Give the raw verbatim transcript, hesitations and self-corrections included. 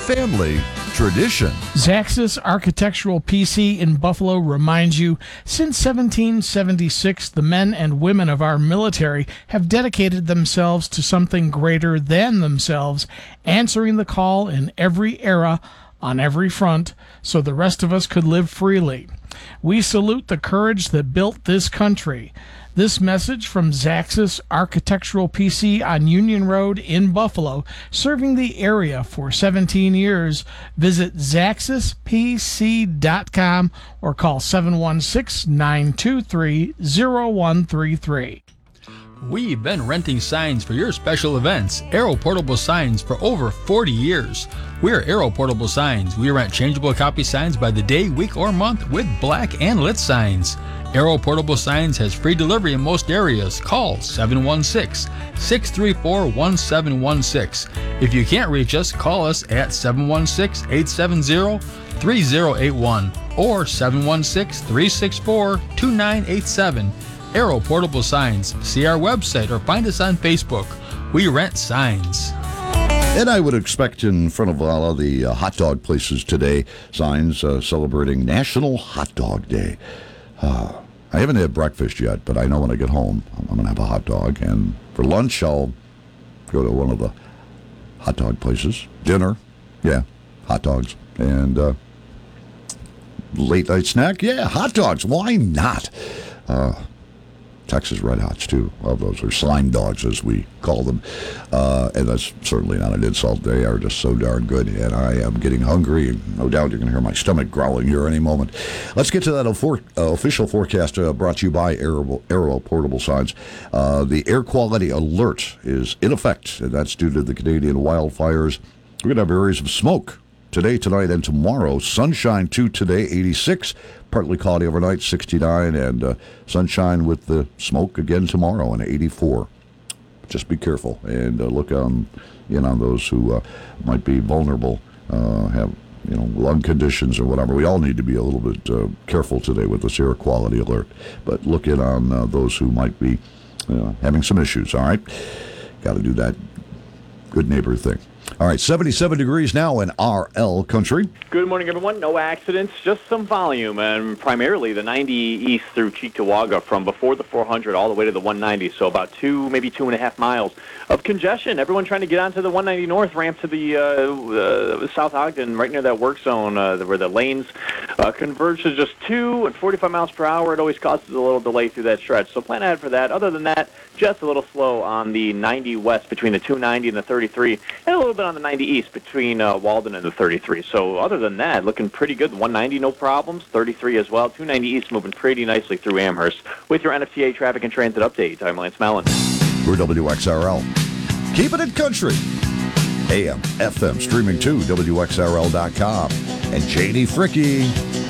family, tradition. Zaxis Architectural P C in Buffalo reminds you, since seventeen seventy-six, the men and women of our military have dedicated themselves to something greater than themselves, answering the call in every era, on every front, so the rest of us could live freely. We salute the courage that built this country. This message from Zaxis Architectural P C on Union Road in Buffalo, serving the area for seventeen years. Visit zaxis p c dot com or call seven one six, nine two three, zero one three three. We've been renting signs for your special events, Aero Portable Signs, for over forty years. We're Aero Portable Signs. We rent changeable copy signs by the day, week, or month with black and lit signs. Aero Portable Signs has free delivery in most areas. Call seven one six, six three four, one seven one six. If you can't reach us, call us at seven one six, eight seven zero, three zero eight one or seven one six, three six four, two nine eight seven. Aero Portable Signs. See our website or find us on Facebook. We rent signs. And I would expect in front of all of the uh, hot dog places today, signs uh, celebrating National Hot Dog Day. Uh, I haven't had breakfast yet, but I know when I get home, I'm going to have a hot dog. And for lunch, I'll go to one of the hot dog places. Dinner, yeah, hot dogs. And uh, late night snack, yeah, hot dogs. Why not? Uh, Texas Red Hots, too. Love those. Or slime dogs, as we call them. Uh, and that's certainly not an insult. They are just so darn good. And I am getting hungry. And no doubt you're going to hear my stomach growling here any moment. Let's get to that uh, official forecast uh, brought to you by Aero, Aero Portable Signs. Uh, the air quality alert is in effect, and that's due to the Canadian wildfires. We're going to have areas of smoke today, tonight, and tomorrow. Sunshine, too, today, eighty-six. Partly cloudy overnight, sixty-nine, and uh, sunshine with the smoke again tomorrow, and eighty-four. Just be careful and uh, look on, in on those who uh, might be vulnerable, uh, have you know lung conditions or whatever. We all need to be a little bit uh, careful today with this air quality alert. But look in on uh, those who might be uh, having some issues. All right, got to do that good neighbor thing. All right, seventy-seven degrees now in R L country. Good morning, everyone. No accidents, just some volume, and primarily the ninety east through Cheektowaga from before the four hundred all the way to the one ninety, so about two, maybe two and a half miles of congestion. Everyone trying to get onto the one ninety north ramp to the uh, uh, South Ogden, right near that work zone uh, where the lanes uh, converge to just two and forty-five miles per hour. It always causes a little delay through that stretch, so plan ahead for that. Other than that, just a little slow on the ninety west between the two ninety and the thirty-three, and a little bit on the ninety east between uh, Walden and the thirty-three. So other than that, looking pretty good. one ninety, no problems. thirty-three as well. two ninety east moving pretty nicely through Amherst. With your N F T A traffic and transit update, I'm Lance Mallon. We're W X R L. Keep it in country. A M, F M, streaming to W X R L dot com. And J D Fricke.